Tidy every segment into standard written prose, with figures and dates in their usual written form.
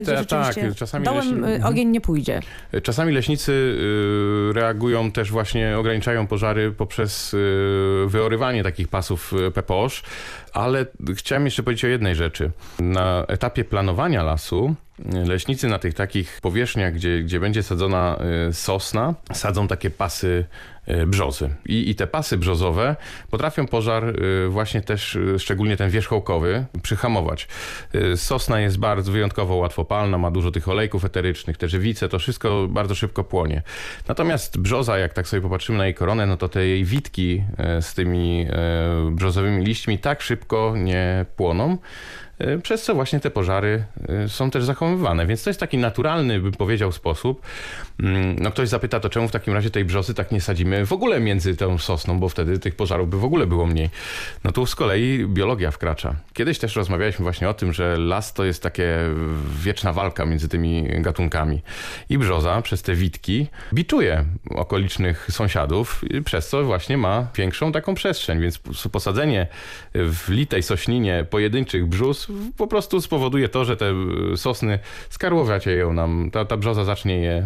Tak, czasami dołem ogień nie pójdzie. Czasami leśnicy reagują też właśnie, ograniczają pożary poprzez wyorywanie takich pasów PPOŚ, ale chciałem jeszcze powiedzieć o jednej rzeczy. Na etapie planowania lasu leśnicy na tych takich powierzchniach, gdzie będzie sadzona sosna, sadzą takie pasy brzozy. I te pasy brzozowe potrafią pożar właśnie też, szczególnie ten wierzchołkowy, przyhamować. Sosna jest bardzo wyjątkowo łatwopalna, ma dużo tych olejków eterycznych, te żywice, to wszystko bardzo szybko płonie. Natomiast brzoza, jak tak sobie popatrzymy na jej koronę, no to te jej witki z tymi brzozowymi liśćmi tak szybko nie płoną, przez co właśnie te pożary są też zachowywane. Więc to jest taki naturalny, bym powiedział, sposób. No ktoś zapyta, to czemu w takim razie tej brzozy tak nie sadzimy w ogóle między tą sosną, bo wtedy tych pożarów by w ogóle było mniej. No tu z kolei biologia wkracza. Kiedyś też rozmawialiśmy właśnie o tym, że las to jest takie wieczna walka między tymi gatunkami. I brzoza przez te witki biczuje okolicznych sąsiadów, przez co właśnie ma większą taką przestrzeń. Więc posadzenie w litej sośninie pojedynczych brzus po prostu spowoduje to, że te sosny skarłowacieją nam. Ta brzoza zacznie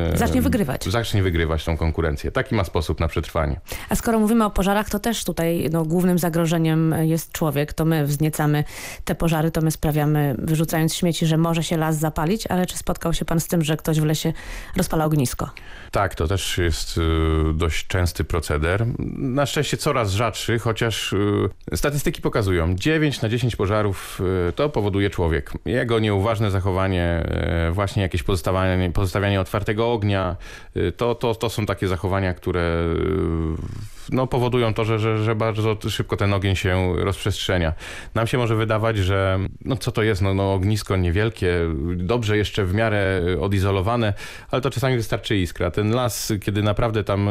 wygrywać tą konkurencję. Taki ma sposób na przetrwanie. A skoro mówimy o pożarach, to też tutaj głównym zagrożeniem jest człowiek. To my wzniecamy te pożary, to my sprawiamy, wyrzucając śmieci, że może się las zapalić, ale czy spotkał się pan z tym, że ktoś w lesie rozpala ognisko? Tak, to też jest dość częsty proceder. Na szczęście coraz rzadszy, chociaż statystyki pokazują, 9 na 10 pożarów to powoduje człowiek. Jego nieuważne zachowanie, właśnie jakieś pozostawianie otwartego ognia, to są takie zachowania, które powodują to, że bardzo szybko ten ogień się rozprzestrzenia. Nam się może wydawać, że co to jest, ognisko niewielkie, dobrze jeszcze w miarę odizolowane, ale to czasami wystarczy iskra. Ten las, kiedy naprawdę tam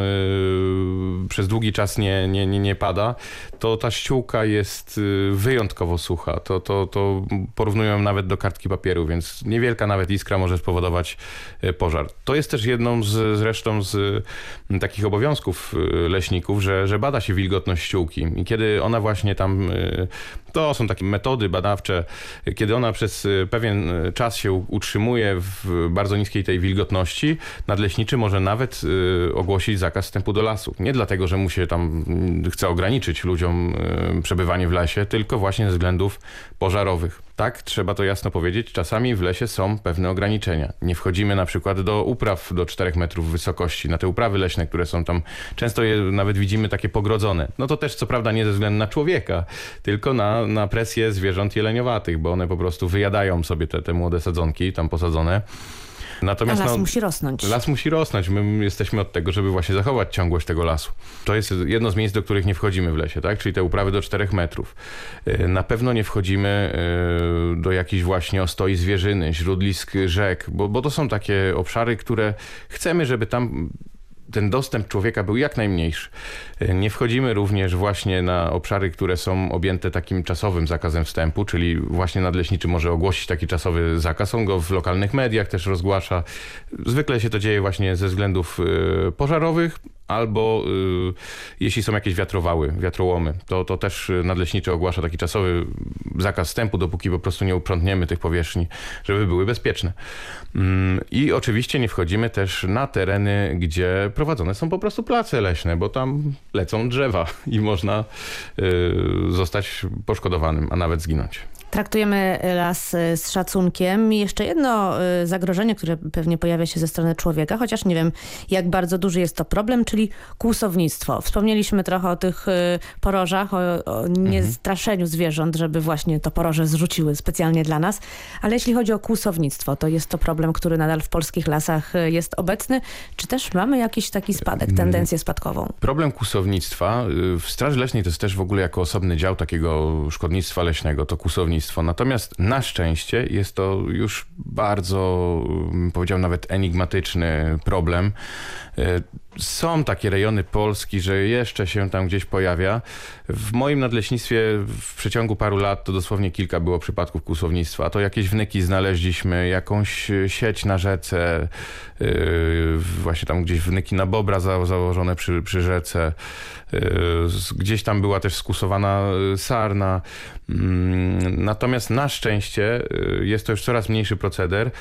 przez długi czas nie pada, to ta ściółka jest wyjątkowo sucha. To porównują nawet do kartki papieru, więc niewielka nawet iskra może spowodować pożar. To jest też jedną zresztą z takich obowiązków leśników, że bada się wilgotność ściółki i kiedy ona właśnie tam, to są takie metody badawcze, kiedy ona przez pewien czas się utrzymuje w bardzo niskiej tej wilgotności, nadleśniczy może nawet ogłosić zakaz wstępu do lasu. Nie dlatego, że mu się tam chce ograniczyć ludziom przebywanie w lesie, tylko właśnie ze względów pożarowych. Tak, trzeba to jasno powiedzieć, czasami w lesie są pewne ograniczenia. Nie wchodzimy na przykład do upraw do 4 metrów wysokości, na te uprawy leśne, które są tam, często je nawet widzimy takie pogrodzone. No to też co prawda nie ze względu na człowieka, tylko na presję zwierząt jeleniowatych, bo one po prostu wyjadają sobie te młode sadzonki tam posadzone. Natomiast las musi rosnąć. Las musi rosnąć. My jesteśmy od tego, żeby właśnie zachować ciągłość tego lasu. To jest jedno z miejsc, do których nie wchodzimy w lesie, tak? Czyli te uprawy do 4 metrów. Na pewno nie wchodzimy do jakichś właśnie ostoi zwierzyny, źródlisk rzek, bo to są takie obszary, które chcemy, żeby tam ten dostęp człowieka był jak najmniejszy. Nie wchodzimy również właśnie na obszary, które są objęte takim czasowym zakazem wstępu, czyli właśnie nadleśniczy może ogłosić taki czasowy zakaz. On go w lokalnych mediach też rozgłasza. Zwykle się to dzieje właśnie ze względów pożarowych, albo jeśli są jakieś wiatrołomy, to też nadleśniczy ogłasza taki czasowy zakaz wstępu, dopóki po prostu nie uprzątniemy tych powierzchni, żeby były bezpieczne. I oczywiście nie wchodzimy też na tereny, gdzie prowadzone są po prostu place leśne, bo tam lecą drzewa i można zostać poszkodowanym, a nawet zginąć. Traktujemy las z szacunkiem. I jeszcze jedno zagrożenie, które pewnie pojawia się ze strony człowieka, chociaż nie wiem, jak bardzo duży jest to problem, czyli kłusownictwo. Wspomnieliśmy trochę o tych porożach, o niestraszeniu zwierząt, żeby właśnie to poroże zrzuciły specjalnie dla nas. Ale jeśli chodzi o kłusownictwo, to jest to problem, który nadal w polskich lasach jest obecny. Czy też mamy jakiś taki spadek, tendencję spadkową? Problem kłusownictwa w Straży Leśnej to jest też w ogóle jako osobny dział takiego szkodnictwa leśnego, to kłusownictwo. Natomiast na szczęście jest to już bardzo, powiedział nawet enigmatyczny problem. Są takie rejony Polski, że jeszcze się tam gdzieś pojawia. W moim nadleśnictwie w przeciągu paru lat to dosłownie kilka było przypadków kłusownictwa. To jakieś wnyki znaleźliśmy, jakąś sieć na rzece, właśnie tam gdzieś wnyki na bobra założone przy rzece. Gdzieś tam była też skłusowana sarna. Natomiast na szczęście jest to już coraz mniejszy proceder.